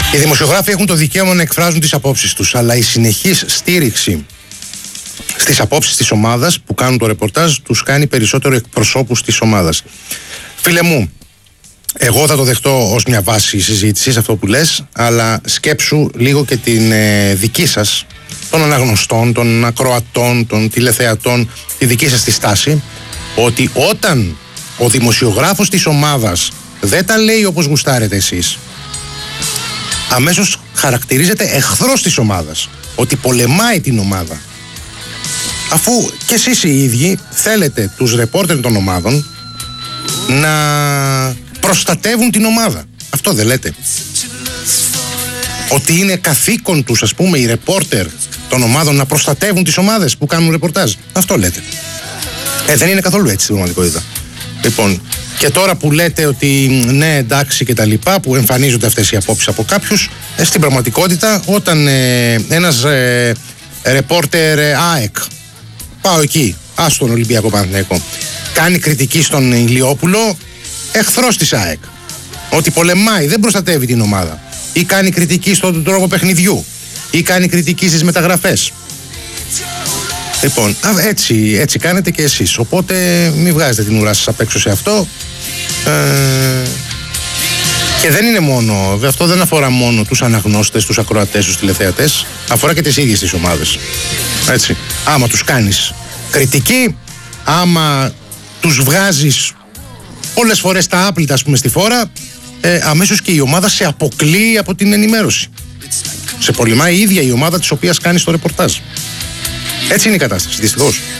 Οι δημοσιογράφοι έχουν το δικαίωμα να εκφράζουν τις απόψεις τους, αλλά η συνεχής στήριξη στις απόψεις της ομάδας που κάνουν το ρεπορτάζ τους κάνει περισσότερο εκπροσώπους της ομάδας. Φίλε μου, εγώ θα το δεχτώ ως μια βάση συζήτησης αυτό που λες, αλλά σκέψου λίγο και την δική σας, των αναγνωστών, των ακροατών, των τηλεθεατών, τη δική σας τη στάση, ότι όταν ο δημοσιογράφος της ομάδας δεν τα λέει όπως γουστάρετε εσείς, αμέσως χαρακτηρίζεται εχθρός της ομάδας, ότι πολεμάει την ομάδα. Αφού και εσείς οι ίδιοι θέλετε τους ρεπόρτερ των ομάδων να προστατεύουν την ομάδα. Αυτό δεν λέτε? Ότι είναι καθήκον τους, ας πούμε, οι ρεπόρτερ των ομάδων να προστατεύουν τις ομάδες που κάνουν ρεπορτάζ. Αυτό λέτε? Δεν είναι καθόλου έτσι στην πραγματικότητα. Λοιπόν, και τώρα που λέτε ότι ναι, εντάξει και τα λοιπά, που εμφανίζονται αυτές οι απόψεις από κάποιους, στην πραγματικότητα όταν ένας ρεπόρτερ ΑΕΚ, πάω εκεί, στον Ολυμπιακό Παναθηναϊκό, κάνει κριτική στον Ηλιόπουλο, εχθρός της ΑΕΚ, ότι πολεμάει, δεν προστατεύει την ομάδα, ή κάνει κριτική στον τρόπο παιχνιδιού, ή κάνει κριτική στις μεταγραφές. Λοιπόν, έτσι κάνετε και εσείς. Οπότε μην βγάζετε την ουρά σας απ' έξω σε αυτό. Και δεν είναι μόνο, αυτό δεν αφορά μόνο τους αναγνώστες, τους ακροατές, τους τηλεθεατές, αφορά και τις ίδιες τις ομάδες. Έτσι. Άμα τους κάνεις κριτική, άμα τους βγάζεις πολλές φορές τα άπλυτα, ας πούμε, στη φόρα, αμέσως και η ομάδα σε αποκλείει από την ενημέρωση. Σε πολεμάει η ίδια η ομάδα της οποίας κάνεις το ρεπορτάζ. Έτσι είναι η κατάσταση, δυστυχώς.